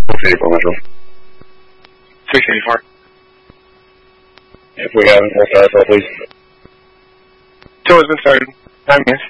384, Metro. 384. If we have more fire, please. Tow has been started. Time is.